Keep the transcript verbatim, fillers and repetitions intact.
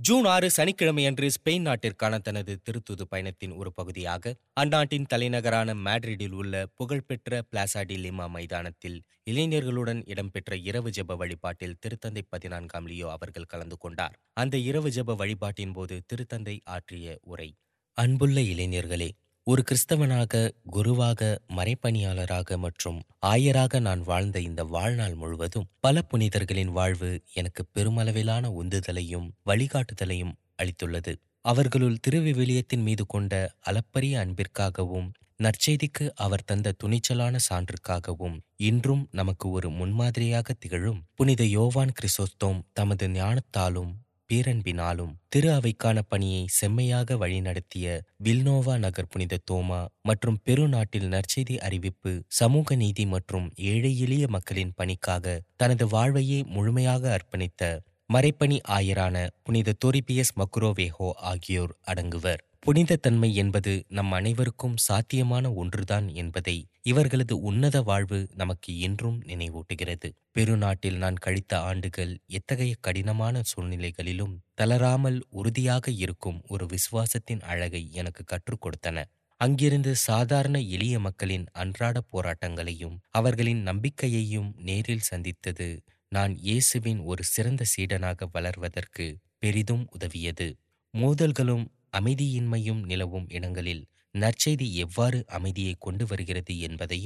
June ஆறு சனிக்கிழமையன்று Spain நாட்டிற்கான தனது திருத்தூது பயணத்தின் ஒரு பகுதியாக அந்நாட்டின் தலைநகரான மேட்ரிடில் உள்ள புகழ்பெற்ற பிளாசா டி லிமா மைதானத்தில் இளைஞர்களுடன் இடம்பெற்ற இரவு ஜெப வழிபாட்டில் திருத்தந்தை பதினான்காம் லியோ அவர்கள் கலந்து கொண்டார். அந்த இரவு ஜெப வழிபாட்டின் போது திருத்தந்தை ஆற்றிய உரை: அன்புள்ள இளைஞர்களே, ஒரு கிறிஸ்தவனாக, குருவாக, மறைப்பணியாளராக மற்றும் ஆயராக நான் வாழ்ந்த இந்த வாழ்நாள் முழுவதும் பல புனிதர்களின் வாழ்வு எனக்கு பெருமளவிலான உந்துதலையும் வழிகாட்டுதலையும் அளித்துள்ளது. அவர்களுள் திருவிவிலியத்தின் மீது கொண்ட அளப்பரிய அன்பிற்காகவும் நற்செய்திக்கு அவர் தந்த துணிச்சலான சான்றுக்காகவும் இன்றும் நமக்கு ஒரு முன்மாதிரியாக திகழும் புனித யோவான் கிறிசோஸ்தோம் தமது ஞானத்தாலும் பேரன்பினாலும் திரு அவைக்கான பணியை செம்மையாக வழிநடத்திய வில்னோவா நகர் புனித தோமா மற்றும் பெரு நாட்டில் நற்செய்தி அறிவிப்பு, சமூக நீதி மற்றும் ஏழை எளிய மக்களின் பணிக்காக தனது வாழ்வையே முழுமையாக அர்ப்பணித்த மறைப்பணி ஆயரான புனித தொரிபியஸ் மக்குரோவேஹோ ஆகியோர் அடங்குவர். புனித தன்மை என்பது நம் அனைவருக்கும் சாத்தியமான ஒன்றுதான் என்பதை இவர்களது உன்னத வாழ்வு நமக்கு இன்றும் நினைவூட்டுகிறது. பெருநாட்டில் நான் கழித்த ஆண்டுகள் எத்தகைய கடினமான சூழ்நிலைகளிலும் தளராமல் உறுதியாக இருக்கும் ஒரு விசுவாசத்தின் அழகை எனக்கு கற்றுக் கொடுத்தன. அங்கிருந்து சாதாரண எளிய மக்களின் அன்றாட போராட்டங்களையும் அவர்களின் நம்பிக்கையையும் நேரில் சந்தித்தது நான் இயேசுவின் ஒரு சிறந்த சீடனாக வளர்வதற்கு பெரிதும் உதவியது. மோதல்களும் அமைதியின்மையும் நிலவும் இடங்களில் நற்செய்தி எவ்வாறு அமைதியை கொண்டு வருகிறது என்பதையும்